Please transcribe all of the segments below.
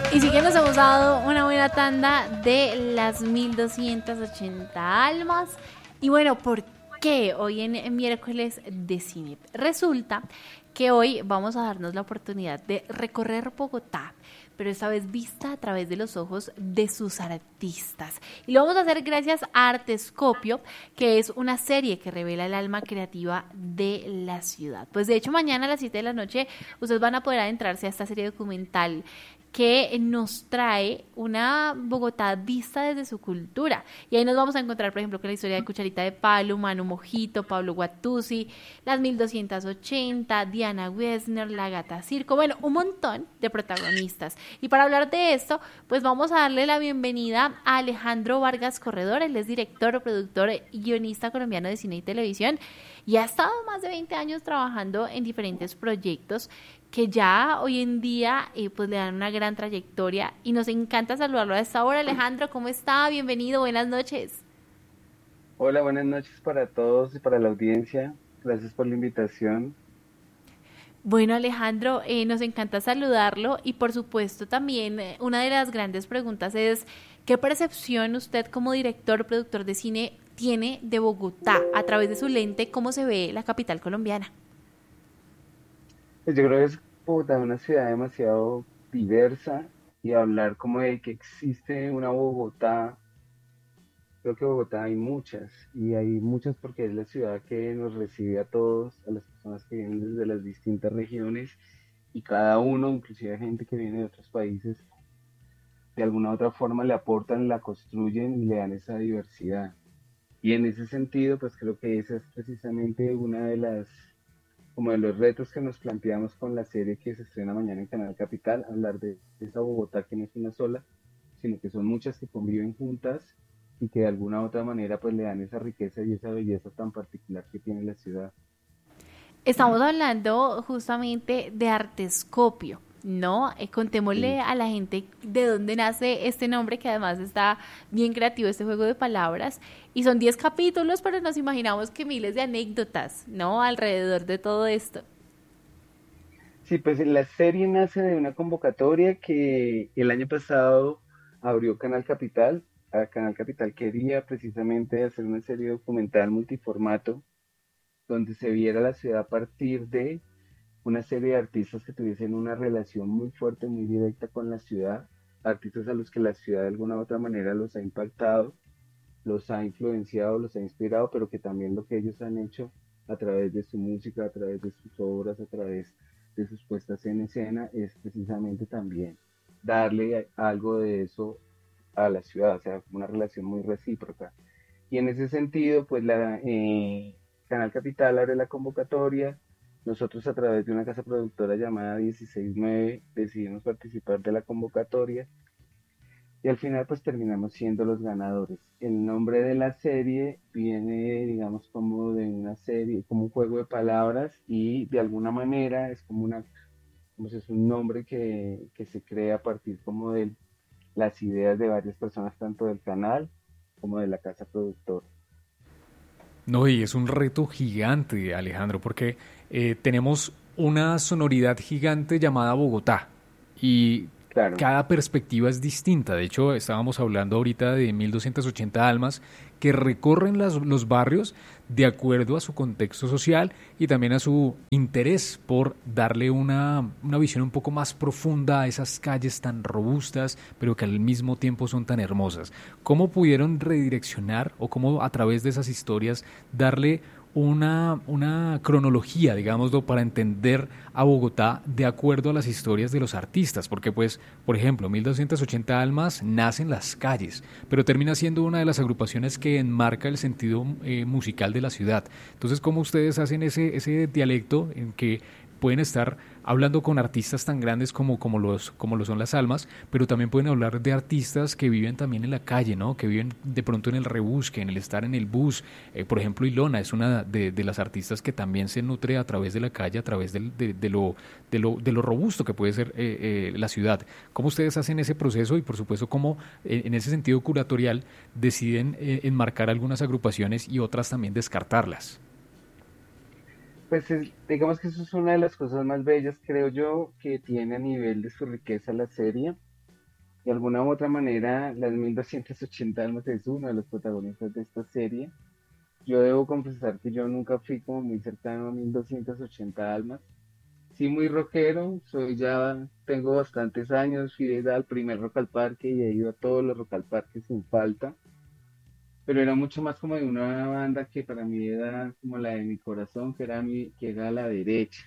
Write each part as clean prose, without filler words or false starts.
Y sí que nos hemos dado una buena tanda de las 1280 almas. Y bueno, ¿por qué hoy en miércoles de cine? Resulta que hoy vamos a darnos la oportunidad de recorrer Bogotá, pero esta vez vista a través de los ojos de sus artistas. Y lo vamos a hacer gracias a Artescopio, que es una serie que revela el alma creativa de la ciudad. Pues de hecho mañana a las 7 de la noche ustedes van a poder adentrarse a esta serie documental que nos trae una Bogotá vista desde su cultura. Y ahí nos vamos a encontrar, por ejemplo, con la historia de Cucharita de Palo, Manu Mojito, Pablo Guatuzzi, las 1280, Diana Wessner, La Gata Circo, bueno, un montón de protagonistas. Y para hablar de esto, pues vamos a darle la bienvenida a Alejandro Vargas Corredor. Él es director, productor y guionista colombiano de cine y televisión y ha estado más de 20 años trabajando en diferentes proyectos que ya hoy en día pues le dan una gran trayectoria y nos encanta saludarlo a esta hora. Alejandro, ¿cómo está? Bienvenido, buenas noches. Hola, buenas noches para todos y para la audiencia. Gracias por la invitación. Bueno, Alejandro, nos encanta saludarlo y por supuesto también una de las grandes preguntas es ¿qué percepción usted como director, productor de cine tiene de Bogotá a través de su lente? ¿Cómo se ve la capital colombiana? Pues yo creo que es Bogotá una ciudad demasiado diversa y hablar como de que existe una Bogotá, creo que Bogotá hay muchas y hay muchas porque es la ciudad que nos recibe a todos, a las personas que vienen desde las distintas regiones y cada uno, inclusive gente que viene de otros países, de alguna u otra forma le aportan, la construyen y le dan esa diversidad. Y en ese sentido, pues creo que esa es precisamente una de las, como de los retos que nos planteamos con la serie que se estrena mañana en Canal Capital, hablar de esa Bogotá que no es una sola, sino que son muchas que conviven juntas y que de alguna u otra manera pues le dan esa riqueza y esa belleza tan particular que tiene la ciudad. Estamos hablando justamente de Artescopio, ¿no? Sí. Contémosle a la gente de dónde nace este nombre, que además está bien creativo, este juego de palabras. Y son 10 capítulos, pero nos imaginamos que miles de anécdotas, ¿no? Alrededor de todo esto. Sí, pues la serie nace de una convocatoria que el año pasado abrió Canal Capital. Canal Capital quería precisamente hacer una serie documental multiformato donde se viera la ciudad a partir de una serie de artistas que tuviesen una relación muy fuerte, muy directa con la ciudad, artistas a los que la ciudad de alguna u otra manera los ha impactado, los ha influenciado, los ha inspirado, pero que también lo que ellos han hecho a través de su música, a través de sus obras, a través de sus puestas en escena, es precisamente también darle algo de eso a la ciudad, o sea, una relación muy recíproca. Y en ese sentido, pues Canal Capital abre la convocatoria. Nosotros a través de una casa productora llamada 169 decidimos participar de la convocatoria y al final pues terminamos siendo los ganadores. El nombre de la serie viene, digamos, como de una serie, como un juego de palabras y de alguna manera es como una, como si es un nombre que se crea a partir como de las ideas de varias personas, tanto del canal como de la casa productora. No, y es un reto gigante, Alejandro, porque tenemos una sonoridad gigante llamada Bogotá y Claro. cada perspectiva es distinta. De hecho, estábamos hablando ahorita de 1280 almas que recorren los barrios de acuerdo a su contexto social y también a su interés por darle una visión un poco más profunda a esas calles tan robustas, pero que al mismo tiempo son tan hermosas. ¿Cómo pudieron redireccionar o cómo a través de esas historias darle una cronología, digámoslo, para entender a Bogotá de acuerdo a las historias de los artistas? Porque, pues, por ejemplo, 1280 Almas nace en las calles, pero termina siendo una de las agrupaciones que enmarca el sentido musical de la ciudad. Entonces, ¿cómo ustedes hacen ese dialecto en que pueden estar hablando con artistas tan grandes como lo son las almas, pero también pueden hablar de artistas que viven también en la calle, ¿no? Que viven de pronto en el rebusque, en el estar en el bus? Por ejemplo, Ilona es una de las artistas que también se nutre a través de la calle, a través de lo robusto que puede ser la ciudad. ¿Cómo ustedes hacen ese proceso y, por supuesto, cómo en ese sentido curatorial deciden enmarcar algunas agrupaciones y otras también descartarlas? Pues digamos que eso es una de las cosas más bellas, creo yo, que tiene a nivel de su riqueza la serie. De alguna u otra manera, las 1280 almas es uno de los protagonistas de esta serie. Yo debo confesar que yo nunca fui como muy cercano a 1280 almas. Sí, muy rockero, tengo bastantes años, fui al primer Rock al Parque y he ido a todos los Rock al Parque sin falta, pero era mucho más como de una banda que para mí era como la de mi corazón, que era la derecha.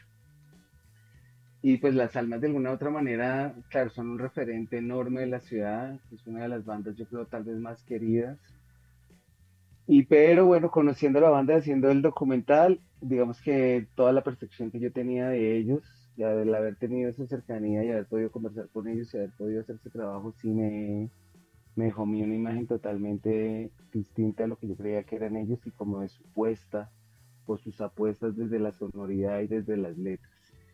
Y pues las almas de alguna u otra manera, claro, son un referente enorme de la ciudad, es una de las bandas yo creo tal vez más queridas. Y pero bueno, conociendo la banda, haciendo el documental, digamos que toda la percepción que yo tenía de ellos, ya del haber tenido esa cercanía y haber podido conversar con ellos y haber podido hacer ese trabajo, me dejó a mí una imagen totalmente distinta a lo que yo creía que eran ellos y como de su puesta, por sus apuestas desde la sonoridad y desde las letras.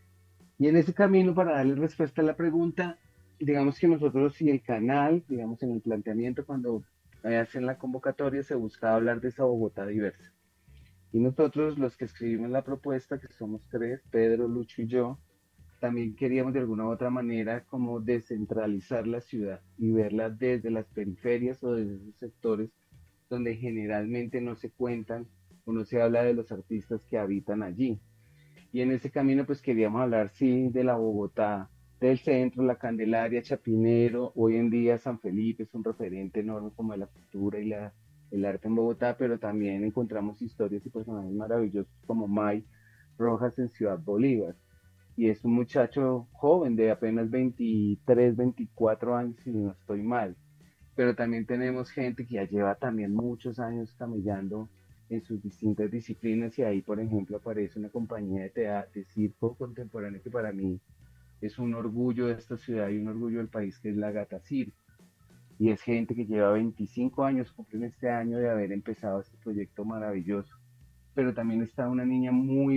Y en ese camino, para darle respuesta a la pregunta, digamos que nosotros y el canal, digamos en el planteamiento, cuando hacen la convocatoria, se buscaba hablar de esa Bogotá diversa. Y nosotros, los que escribimos la propuesta, que somos tres, Pedro, Lucho y yo, también queríamos de alguna u otra manera como descentralizar la ciudad y verla desde las periferias o desde esos sectores donde generalmente no se cuentan o no se habla de los artistas que habitan allí. Y en ese camino pues queríamos hablar, sí, de la Bogotá, del centro, la Candelaria, Chapinero, hoy en día San Felipe es un referente enorme como de la cultura y el arte en Bogotá, pero también encontramos historias y personajes maravillosos como May Rojas en Ciudad Bolívar. Y es un muchacho joven de apenas 23, 24 años, si no estoy mal, pero también tenemos gente que ya lleva también muchos años camellando en sus distintas disciplinas y ahí, por ejemplo, aparece una compañía de teatro, de circo contemporáneo que para mí es un orgullo de esta ciudad y un orgullo del país, que es la Gata Circo. Y es gente que lleva 25 años, cumplen este año de haber empezado este proyecto maravilloso. Pero también está una niña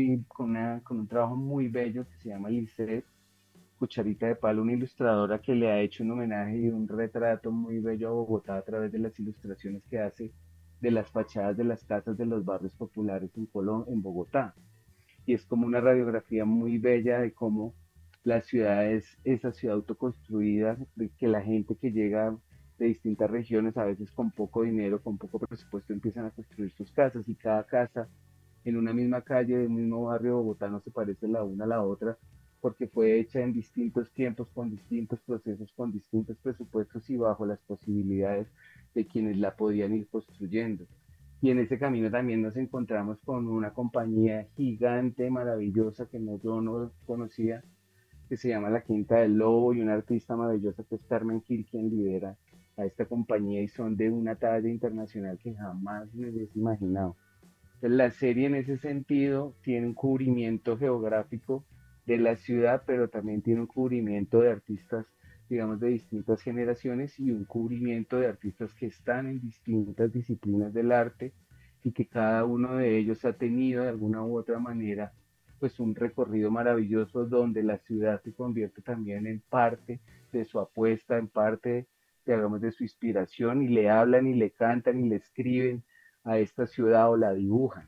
con un trabajo muy bello que se llama Lisette, Cucharita de Palo, una ilustradora que le ha hecho un homenaje y un retrato muy bello a Bogotá a través de las ilustraciones que hace de las fachadas de las casas de los barrios populares en Bogotá. Y es como una radiografía muy bella de cómo la ciudad es esa ciudad autoconstruida, de que la gente que llega de distintas regiones, a veces con poco dinero, con poco presupuesto, empiezan a construir sus casas y cada casa en una misma calle del mismo barrio de Bogotá no se parece la una a la otra porque fue hecha en distintos tiempos, con distintos procesos, con distintos presupuestos y bajo las posibilidades de quienes la podían ir construyendo. Y en ese camino también nos encontramos con una compañía gigante, maravillosa, que yo no conocía, que se llama La Quinta del Lobo, y una artista maravillosa que es Carmen Gil, quien lidera a esta compañía, y son de una talla internacional que jamás me hubiese imaginado. La serie en ese sentido tiene un cubrimiento geográfico de la ciudad, pero también tiene un cubrimiento de artistas, digamos, de distintas generaciones y un cubrimiento de artistas que están en distintas disciplinas del arte y que cada uno de ellos ha tenido de alguna u otra manera pues un recorrido maravilloso donde la ciudad se convierte también en parte de su apuesta, en parte, digamos, de su inspiración y le hablan y le cantan y le escriben a esta ciudad o la dibujan.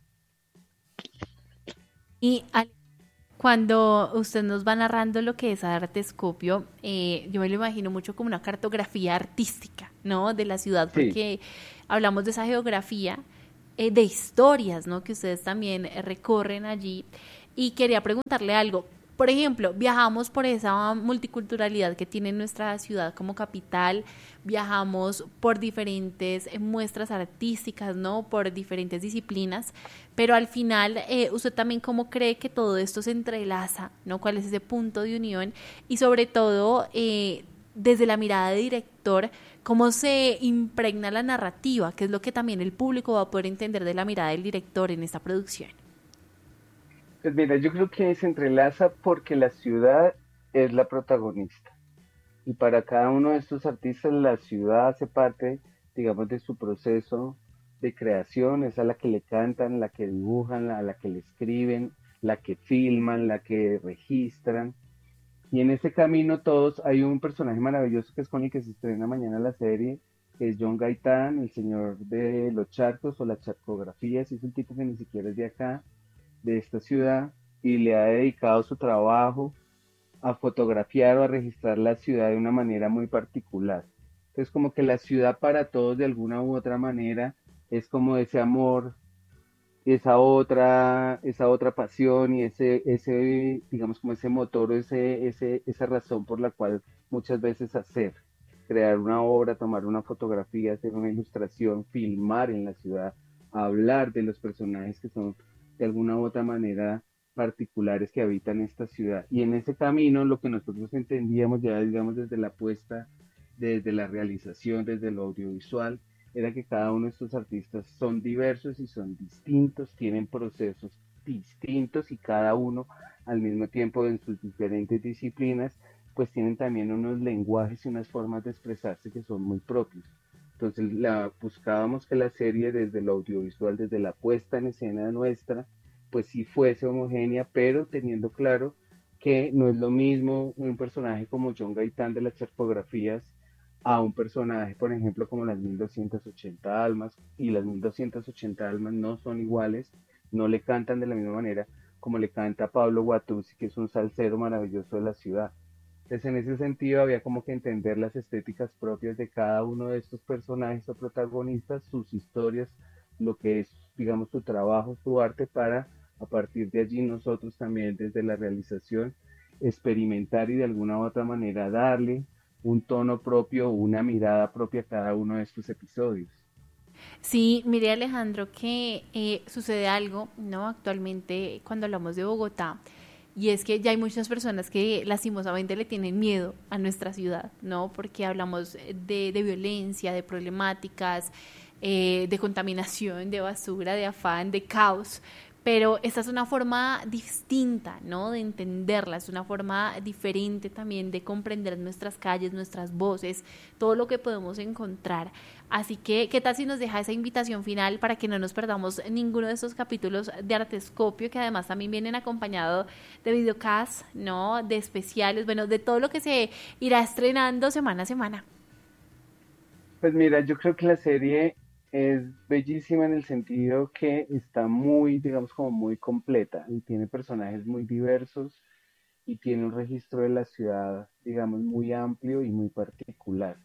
Y cuando usted nos va narrando lo que es Artescopio, yo me lo imagino mucho como una cartografía artística, ¿no? De la ciudad, Sí, porque hablamos de esa geografía, de historias, ¿no? Que ustedes también recorren allí. Y quería preguntarle algo. Por ejemplo, viajamos por esa multiculturalidad que tiene nuestra ciudad como capital, viajamos por diferentes muestras artísticas, ¿no? Por diferentes disciplinas, pero al final, ¿usted también cómo cree que todo esto se entrelaza, ¿no? ¿Cuál es ese punto de unión? Y sobre todo, desde la mirada de director, cómo se impregna la narrativa, que es lo que también el público va a poder entender de la mirada del director en esta producción. pues mira, yo creo que se entrelaza porque la ciudad es la protagonista. Y para cada uno de estos artistas, la ciudad hace parte, digamos, de su proceso de creación, es a la que le cantan, la que dibujan, a la que le escriben, la que filman, la que registran. Y en ese camino todos, hay un personaje maravilloso que es con el que se estrena mañana la serie, que es John Gaitán, el señor de los charcos o las charcografías, es un tipo que ni siquiera es de acá, de esta ciudad, y le ha dedicado su trabajo a fotografiar o a registrar la ciudad de una manera muy particular. Entonces, como que la ciudad para todos de alguna u otra manera es como ese amor, esa otra pasión y digamos, como ese motor, esa razón por la cual muchas veces crear una obra, tomar una fotografía, hacer una ilustración, filmar en la ciudad, hablar de los personajes que son de alguna u otra manera particulares que habitan esta ciudad. Y en ese camino, lo que nosotros entendíamos ya, digamos, desde la apuesta, desde la realización, desde lo audiovisual, era que cada uno de estos artistas son diversos y son distintos, tienen procesos distintos y cada uno al mismo tiempo en sus diferentes disciplinas, pues tienen también unos lenguajes y unas formas de expresarse que son muy propios. Entonces buscábamos que la serie desde lo audiovisual, desde la puesta en escena nuestra, pues sí fuese homogénea, pero teniendo claro que no es lo mismo un personaje como John Gaitán de las charcografías a un personaje, por ejemplo, como las 1280 almas, y las 1280 almas no son iguales, no le cantan de la misma manera como le canta Pablo Guatuzzi, que es un salsero maravilloso de la ciudad. Entonces, en ese sentido, había como que entender las estéticas propias de cada uno de estos personajes o protagonistas, sus historias, lo que es, digamos, su trabajo, su arte, para a partir de allí nosotros también desde la realización experimentar y de alguna u otra manera darle un tono propio, una mirada propia a cada uno de estos episodios. Sí, mire Alejandro que sucede algo, ¿no? Actualmente cuando hablamos de Bogotá, y es que ya hay muchas personas que lastimosamente le tienen miedo a nuestra ciudad, ¿no? Porque hablamos de violencia, de problemáticas, de contaminación, de basura, de afán, de caos. Pero esta es una forma distinta, ¿no? De entenderla, es una forma diferente también de comprender nuestras calles, nuestras voces, todo lo que podemos encontrar. Así que, ¿qué tal si nos deja esa invitación final para que no nos perdamos ninguno de estos capítulos de Artescopio, que además también vienen acompañados de videocast, ¿no? De especiales, bueno, de todo lo que se irá estrenando semana a semana. Pues mira, yo creo que la serie es bellísima en el sentido que está muy, digamos, como muy completa y tiene personajes muy diversos y tiene un registro de la ciudad, digamos, muy amplio y muy particular.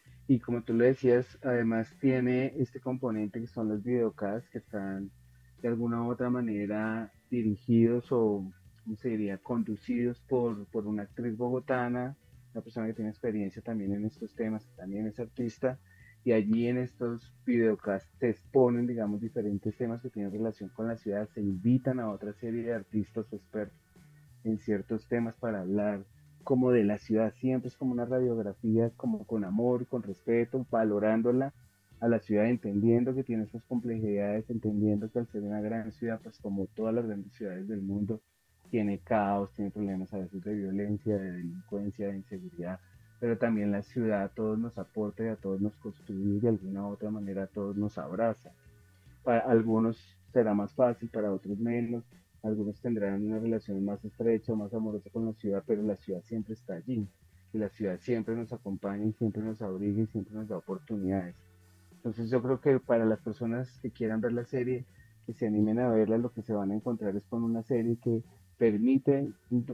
Y como tú lo decías, además tiene este componente que son los videocasts que están de alguna u otra manera dirigidos o, ¿cómo se diría?, conducidos por una actriz bogotana, una persona que tiene experiencia también en estos temas, que también es artista, y allí en estos videocasts se exponen, digamos, diferentes temas que tienen relación con la ciudad, se invitan a otra serie de artistas o expertos en ciertos temas para hablar como de la ciudad, siempre es como una radiografía, como con amor, con respeto, valorándola a la ciudad, entendiendo que tiene estas complejidades, entendiendo que al ser una gran ciudad, pues como todas las grandes ciudades del mundo, tiene caos, tiene problemas a veces de violencia, de delincuencia, de inseguridad, pero también la ciudad a todos nos aporta y a todos nos construye, de alguna u otra manera a todos nos abraza. Para algunos será más fácil, para otros menos, algunos tendrán una relación más estrecha, más amorosa con la ciudad, pero la ciudad siempre está allí, y la ciudad siempre nos acompaña y siempre nos abriga y siempre nos da oportunidades. Entonces yo creo que para las personas que quieran ver la serie, que se animen a verla, lo que se van a encontrar es con una serie que permite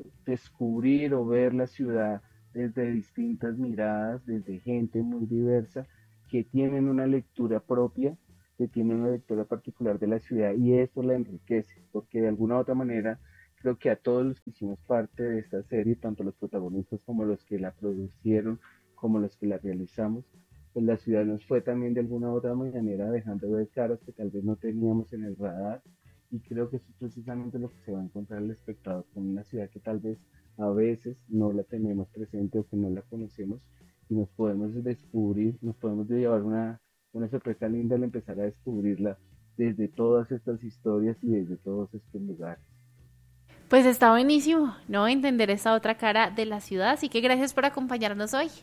descubrir o ver la ciudad desde distintas miradas, desde gente muy diversa, que tienen una lectura propia, que tienen una lectura particular de la ciudad y eso la enriquece, porque de alguna u otra manera creo que a todos los que hicimos parte de esta serie, tanto los protagonistas como los que la producieron, como los que la realizamos, pues la ciudad nos fue también de alguna u otra manera dejando ver caras que tal vez no teníamos en el radar y creo que eso es precisamente lo que se va a encontrar el espectador con una ciudad que tal vez a veces no la tenemos presente o que no la conocemos y nos podemos descubrir, nos podemos llevar una sorpresa linda al empezar a descubrirla desde todas estas historias y desde todos estos lugares. Pues está buenísimo, ¿no? Entender esa otra cara de la ciudad, así que gracias por acompañarnos hoy.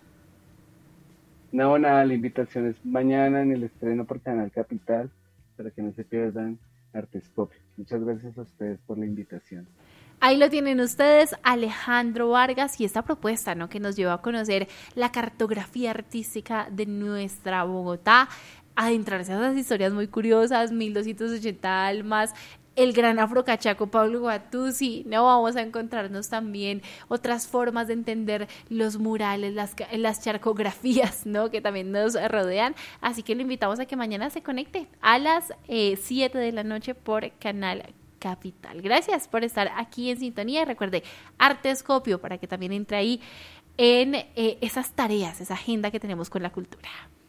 No, nada, la invitación es mañana en el estreno por Canal Capital para que no se pierdan Artescopio. Muchas gracias a ustedes por la invitación. Ahí lo tienen ustedes, Alejandro Vargas, y esta propuesta, ¿no?, que nos lleva a conocer la cartografía artística de nuestra Bogotá, adentrarse a esas historias muy curiosas, 1280 almas, el gran afrocachaco Pablo Guatuzzi, ¿no? Vamos a encontrarnos también otras formas de entender los murales, las charcografías, ¿no? Que también nos rodean. Así que lo invitamos a que mañana se conecte a las 7 de la noche por Canal Capital. Gracias por estar aquí en sintonía. Recuerde, Artescopio, para que también entre ahí en esas tareas, esa agenda que tenemos con la cultura.